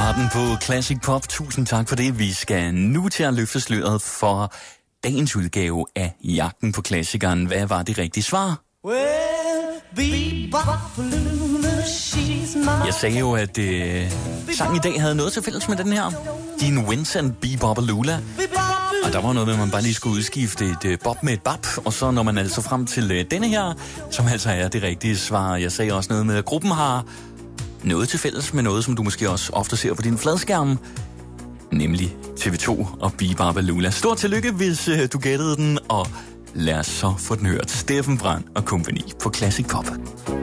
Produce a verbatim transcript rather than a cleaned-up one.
Starten på Classic Pop. Tusind tak for det. Vi skal nu til at løfte sløret for dagens udgave af Jagten på Klassikeren. Hvad var det rigtige svar? Jeg sagde jo, at øh, sangen i dag havde noget til fælles med den her. Dean Vincent, Bebop og Lula. Og der var noget med, at man bare lige skulle udskifte et øh, bob med et bap. Og så når man altså frem til øh, denne her, som altså er det rigtige svar. Jeg sagde også noget med, at gruppen har noget til fælles med noget, som du måske også ofte ser på din fladskærm. Nemlig T V to og Bebop og Lula. Stort tillykke, hvis øh, du gættede den. Og lad os så få den hørt. Steffen Brandt og Company på Classic Pop.